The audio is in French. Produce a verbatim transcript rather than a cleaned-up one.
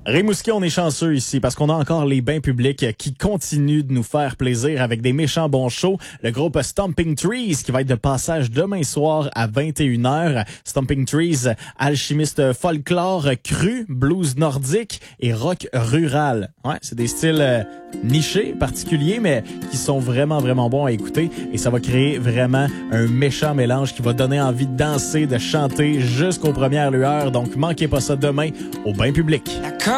Rimouski, on est chanceux ici parce qu'on a encore les bains publics qui continuent de nous faire plaisir avec des méchants bons shows. Le groupe Stomping Trees qui va être de passage demain soir à vingt et une heures. Stomping Trees, alchimiste folklore, cru, blues nordique et rock rural. Ouais, c'est des styles euh, nichés, particuliers, mais qui sont vraiment, vraiment bons à écouter. Et ça va créer vraiment un méchant mélange qui va donner envie de danser, de chanter jusqu'aux premières lueurs. Donc, manquez pas ça demain au bain public. La